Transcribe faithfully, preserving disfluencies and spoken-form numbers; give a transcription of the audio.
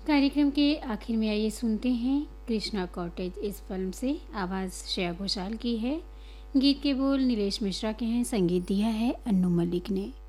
कार्यक्रम के आखिर में आइए सुनते हैं कृष्णा कॉटेज इस फिल्म से। आवाज़ श्रेया घोषाल की है, गीत के बोल नीलेश मिश्रा के हैं, संगीत दिया है अन्नू मलिक ने।